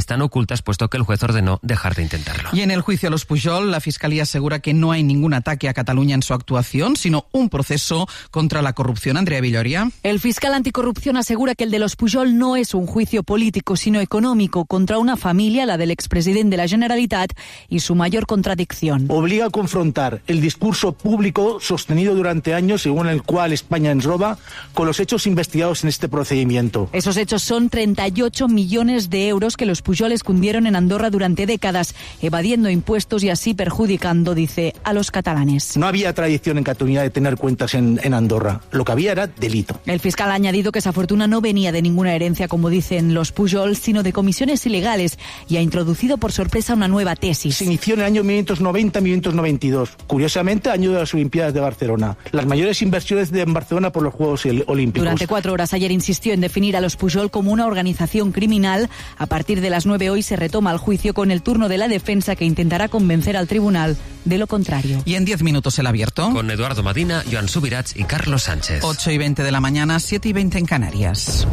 están ocultas, puesto que el juez ordenó dejar de intentarlo. Y en el juicio a los Pujol, la Fiscalía asegura que no hay ningún ataque a Cataluña en su actuación, sino un proceso contra la corrupción. Andrea Villoria. El fiscal anticorrupción asegura que el de los Pujol no es un juicio político, sino económico, contra una familia, la del expresidente de la Generalitat, y su mayor contradicción. Obliga a confrontar el discurso público sostenido durante años, según el cual España ens roba, con los hechos investigados en este procedimiento. Esos hechos son 38 millones de euros que los Pujol escondieron en Andorra durante décadas, evadiendo impuestos y así perjudicando, dice, a los catalanes. No había tradición en Cataluña de tener cuentas en Andorra. Lo que había era delito. El fiscal ha añadido que esa fortuna no venía de ninguna herencia, como dicen los Pujol, sino de comisiones ilegales, y ha introducido por sorpresa una nueva tesis. Se inició en el año 1990-1992, curiosamente año de las Olimpiadas de Barcelona. Las mayores inversiones en Barcelona por los Juegos Olímpicos. Durante 4 horas ayer insistió en definir a los Pujol como una organización criminal. A partir de las 9 hoy se retoma el juicio con el turno de la defensa, que intentará convencer al tribunal de lo contrario. Y en 10 minutos el abierto. Con Eduardo Madina, Joan Subirats y Carlos Sánchez. 8:20 de la mañana, 7:20 en Canarias.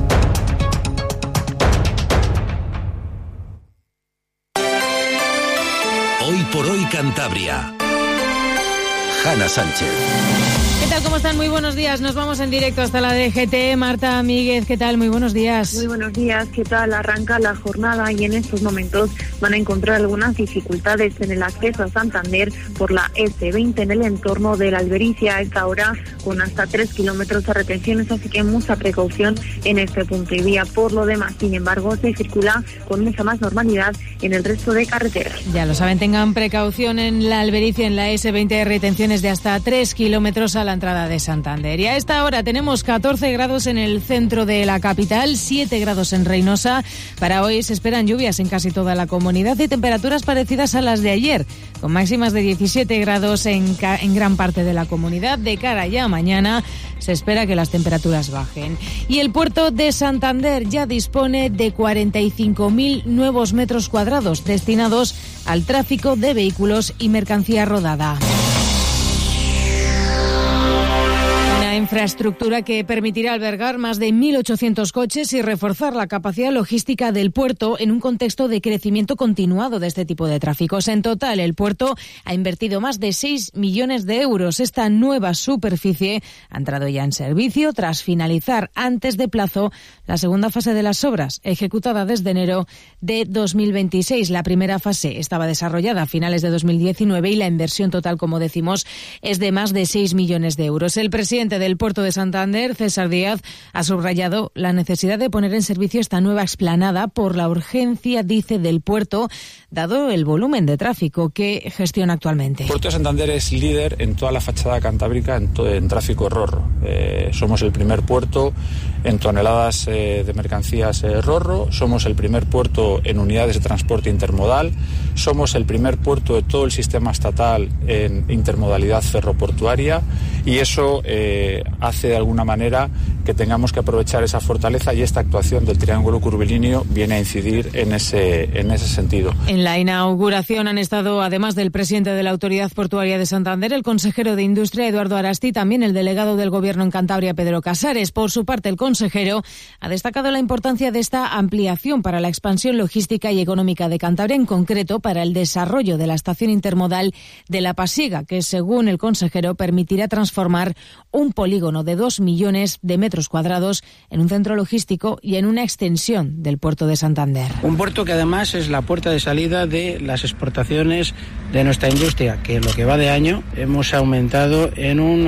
Hoy por hoy Cantabria. Hanna Sánchez. ¿Qué tal? ¿Cómo están? Muy buenos días. Nos vamos en directo hasta la DGT. Marta Míguez, ¿qué tal? Muy buenos días. Muy buenos días. ¿Qué tal? Arranca la jornada y en estos momentos van a encontrar algunas dificultades en el acceso a Santander por la S20 en el entorno de la Albericia. A esta hora con hasta 3 kilómetros de retenciones, así que mucha precaución en este punto y vía. Por lo demás, sin embargo, se circula con mucha más normalidad en el resto de carreteras. Ya lo saben, tengan precaución en la Albericia, en la S20, retenciones de hasta 3 kilómetros a la entrada de Santander. Y a esta hora tenemos 14 grados en el centro de la capital, 7 grados en Reynosa. Para hoy se esperan lluvias en casi toda la comunidad y temperaturas parecidas a las de ayer, con máximas de 17 grados en gran parte de la comunidad. De cara ya a mañana se espera que las temperaturas bajen. Y el puerto de Santander ya dispone de 45.000 nuevos metros cuadrados destinados al tráfico de vehículos y mercancía rodada. Infraestructura que permitirá albergar más de 1.800 coches y reforzar la capacidad logística del puerto en un contexto de crecimiento continuado de este tipo de tráficos. En total, el puerto ha invertido más de 6 millones de euros. Esta nueva superficie ha entrado ya en servicio tras finalizar antes de plazo la segunda fase de las obras, ejecutada desde enero de 2026. La primera fase estaba desarrollada a finales de 2019 y la inversión total, como decimos, es de más de 6 millones de euros. El presidente del Puerto de Santander, César Díaz, ha subrayado la necesidad de poner en servicio esta nueva explanada por la urgencia, dice, del puerto, dado el volumen de tráfico que gestiona actualmente. El Puerto de Santander es líder en toda la fachada cantábrica en tráfico RoRo. Somos el primer puerto en toneladas de mercancías RoRo, somos el primer puerto en unidades de transporte intermodal, somos el primer puerto de todo el sistema estatal en intermodalidad ferroportuaria, y eso hace de alguna manera que tengamos que aprovechar esa fortaleza, y esta actuación del Triángulo Curvilíneo viene a incidir en ese sentido. En la inauguración han estado, además del presidente de la Autoridad Portuaria de Santander, el consejero de Industria, Eduardo Arasti, también el delegado del Gobierno en Cantabria, Pedro Casares. Por su parte, el consejero ha destacado la importancia de esta ampliación para la expansión logística y económica de Cantabria, en concreto para el desarrollo de la estación intermodal de La Pasiga, que según el consejero permitirá transformar un polígono de 2 millones de metros cuadrados en un centro logístico y en una extensión del puerto de Santander. Un puerto que además es la puerta de salida de las exportaciones de nuestra industria, que en lo que va de año hemos aumentado en un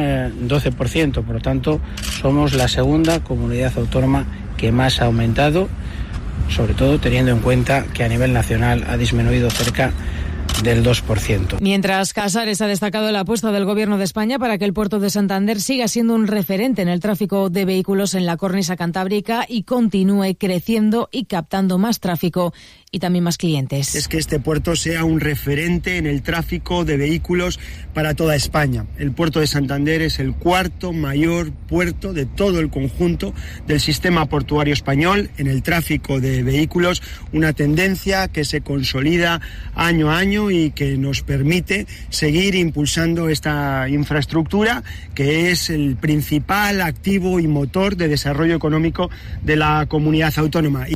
12%, por lo tanto somos la segunda comunidad autónoma que más ha aumentado, sobre todo teniendo en cuenta que a nivel nacional ha disminuido cerca del 2%. Mientras, Casares ha destacado la apuesta del Gobierno de España para que el puerto de Santander siga siendo un referente en el tráfico de vehículos en la cornisa cantábrica y continúe creciendo y captando más tráfico y también más clientes. Es que este puerto sea un referente en el tráfico de vehículos para toda España. El puerto de Santander es el cuarto mayor puerto de todo el conjunto del sistema portuario español en el tráfico de vehículos, una tendencia que se consolida año a año y que nos permite seguir impulsando esta infraestructura, que es el principal activo y motor de desarrollo económico de la comunidad autónoma.